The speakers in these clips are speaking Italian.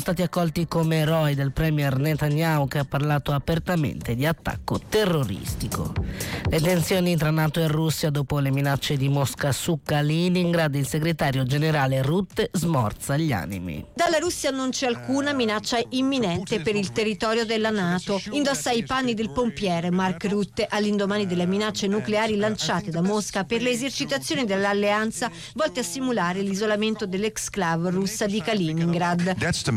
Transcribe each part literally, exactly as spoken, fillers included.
stati accolti come eroi del premier Netanyahu, che ha parlato apertamente di attacco terroristico. Le tensioni tra NATO e Russia dopo le minacce di Mosca su Kaliningrad, il segretario generale Rutte smorza gli animi. Dalla Russia non c'è alcuna minaccia imminente per il territorio della NATO. Indossa i panni del pompiere Mark Rutte all'indomani delle minacce nucleari lanciate da Mosca per le esercitazioni dell'alleanza volte a simulare l'isolamento dell'exclave russa di Kaliningrad.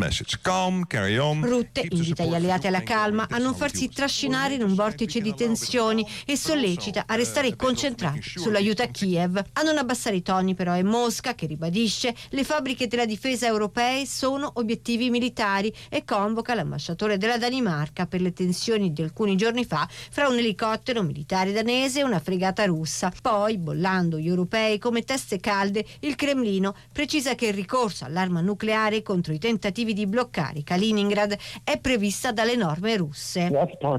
Rutte invita gli alleati alla calma, a non farsi trascinare in un vortice di tensioni e sollecita a restare concentrati sull'aiuto a Kiev. A non abbassare i toni però è Mosca, che ribadisce le fabbriche della difesa europee sono obiettivi militari e convoca l'ambasciatore della Danimarca per le tensioni di alcuni giorni fa fra un elicottero militare danese e una fregata russa. Poi, bollando gli europei come teste calde, il Cremlino precisa che il ricorso all'arma nucleare contro i tentativi di bloccare Kaliningrad è prevista dalle norme russe.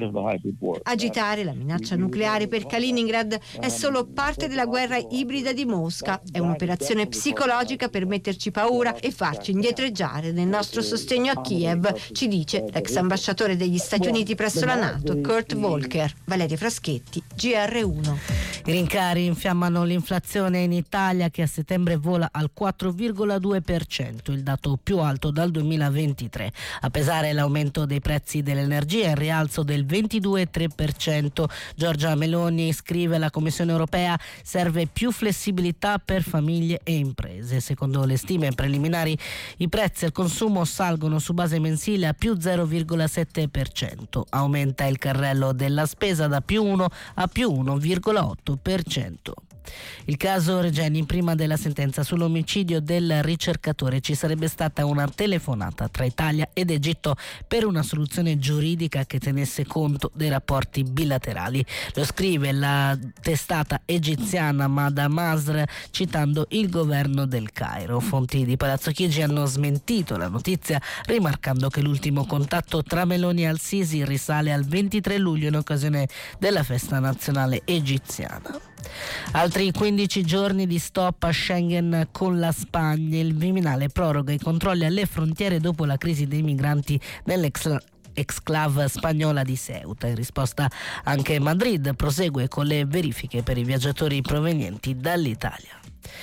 Agitare la minaccia nucleare per Kaliningrad è solo parte della guerra ibrida di Mosca. È un'operazione psicologica per metterci paura e farci indietreggiare nel nostro sostegno a Kiev, ci dice l'ex ambasciatore degli Stati Uniti presso la NATO, Kurt Volker. Valeria Fraschetti, G R uno. I rincari infiammano l'inflazione in Italia, che a settembre vola al quattro virgola due per cento, il dato più alto dal duemilaventitré. A pesare l'aumento dei prezzi dell'energia e il rialzo del ventidue virgola tre per cento. Giorgia Meloni scrive: la Commissione europea serve più flessibilità per famiglie e imprese. Secondo le stime preliminari, i prezzi al consumo salgono su base mensile a più zero virgola sette per cento. Aumenta il carrello della spesa da più uno a più uno virgola otto per cento. Il caso Regeni: prima della sentenza sull'omicidio del ricercatore ci sarebbe stata una telefonata tra Italia ed Egitto per una soluzione giuridica che tenesse conto dei rapporti bilaterali. Lo scrive la testata egiziana Mada Masr citando il governo del Cairo. Fonti di Palazzo Chigi hanno smentito la notizia, rimarcando che l'ultimo contatto tra Meloni e Al-Sisi risale al ventitré luglio in occasione della festa nazionale egiziana. Altri quindici giorni di stop a Schengen con la Spagna. Il Viminale proroga i controlli alle frontiere dopo la crisi dei migranti nell'ex exclave spagnola di Ceuta. In risposta anche Madrid prosegue con le verifiche per i viaggiatori provenienti dall'Italia.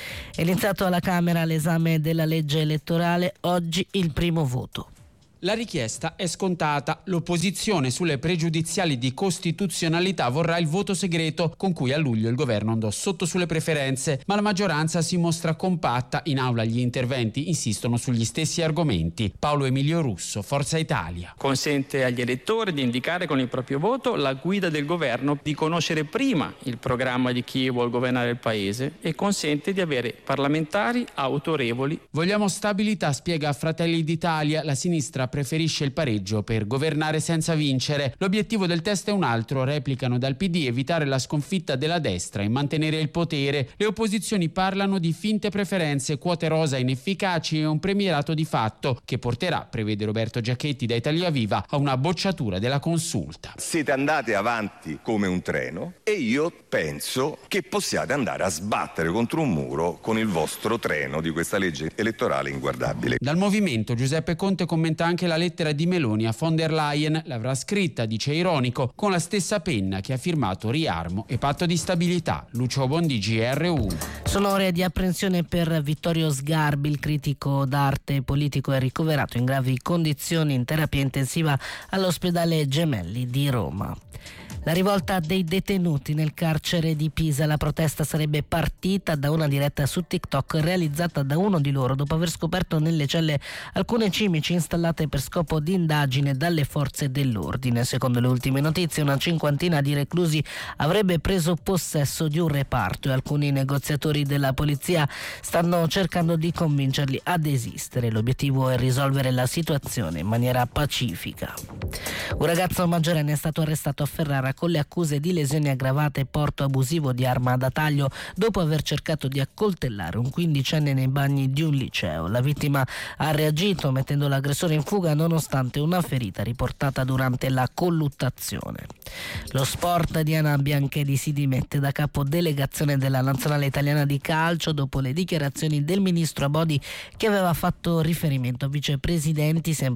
È iniziato alla Camera l'esame della legge elettorale, oggi il primo voto. La richiesta è scontata. L'opposizione sulle pregiudiziali di costituzionalità vorrà il voto segreto, con cui a luglio il governo andò sotto sulle preferenze, ma la maggioranza si mostra compatta. In aula gli interventi insistono sugli stessi argomenti. Paolo Emilio Russo, Forza Italia. Consente agli elettori di indicare con il proprio voto la guida del governo, di conoscere prima il programma di chi vuol governare il paese e consente di avere parlamentari autorevoli. Vogliamo stabilità, spiega Fratelli d'Italia. La sinistra preferisce il pareggio per governare senza vincere. L'obiettivo del test è un altro, replicano dal P D, evitare la sconfitta della destra e mantenere il potere. Le opposizioni parlano di finte preferenze, quote rosa inefficaci e un premierato di fatto che porterà, prevede Roberto Giachetti da Italia Viva, a una bocciatura della consulta. Siete andati avanti come un treno e io penso che possiate andare a sbattere contro un muro con il vostro treno di questa legge elettorale inguardabile. Dal Movimento Giuseppe Conte commenta anche la lettera di Meloni a von der Leyen. L'avrà scritta, dice ironico, con la stessa penna che ha firmato riarmo e patto di stabilità. Lucio Bondi, G R uno. Sono ore di apprensione per Vittorio Sgarbi. Il critico d'arte politico è ricoverato in gravi condizioni in terapia intensiva all'ospedale Gemelli di Roma. La rivolta dei detenuti nel carcere di Pisa. La protesta sarebbe partita da una diretta su TikTok realizzata da uno di loro dopo aver scoperto nelle celle alcune cimici installate per scopo di indagine dalle forze dell'ordine. Secondo le ultime notizie, una cinquantina di reclusi avrebbe preso possesso di un reparto e alcuni negoziatori della polizia stanno cercando di convincerli a desistere. L'obiettivo è risolvere la situazione in maniera pacifica. Un ragazzo maggiorenne è stato arrestato a Ferrara con le accuse di lesioni aggravate e porto abusivo di arma da taglio dopo aver cercato di accoltellare un quindicenne nei bagni di un liceo. La vittima ha reagito mettendo l'aggressore in fuga nonostante una ferita riportata durante la colluttazione. Lo sport, Diana Bianchedi si dimette da capo delegazione della nazionale italiana di calcio dopo le dichiarazioni del ministro Abodi che aveva fatto riferimento a vicepresidenti sempre